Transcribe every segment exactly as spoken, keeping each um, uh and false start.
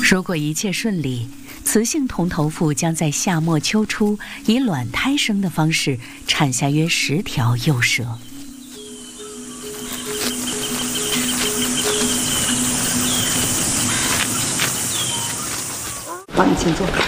如果一切顺利，雌性铜头妇将在夏末秋初以卵胎生的方式产下约十条幼蛇。好，你请坐。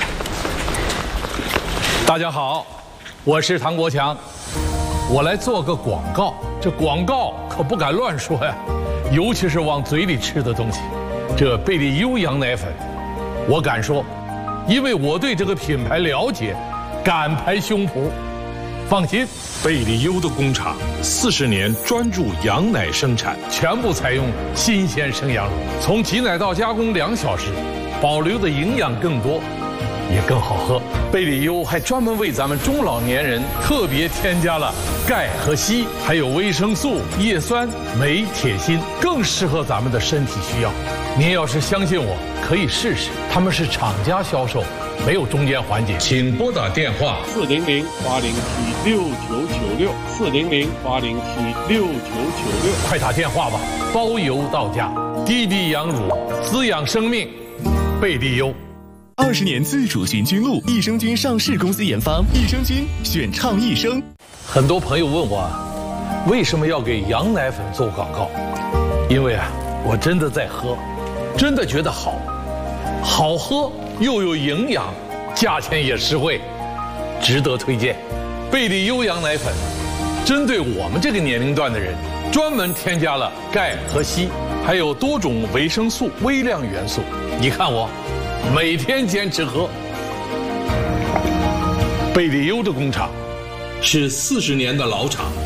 大家好，我是唐国强，我来做个广告。这广告可不敢乱说呀，尤其是往嘴里吃的东西。这贝利优羊奶粉，我敢说，因为我对这个品牌了解，敢拍胸脯。放心， 贝利优的工厂四十年专注羊奶生产， 全部采用新鲜生羊乳，从挤奶到加工两小时，保留的营养更多，也更好喝。贝利优还专门为咱们中老年人特别添加了钙和硒，还有维生素、叶酸、镁、铁、锌，更适合咱们的身体需要。您要是相信我，可以试试。他们是厂家销售，没有中间环节。请拨打电话四零零八零七六九九六四零零八零七六九九六， 快打电话吧，包邮到家。滴滴羊乳，滋养生命，贝利优。 二十年自主菌菌露，益生菌上市公司研发，益生菌选畅益生。 很多朋友问我，为什么要给羊奶粉做广告？因为啊，我真的在喝。真的觉得好，好喝又有营养，价钱也实惠，值得推荐。贝利优羊奶粉，针对我们这个年龄段的人，专门添加了钙和硒，还有多种维生素、微量元素。你看我，每天坚持喝。贝利优的工厂是四十年的老厂。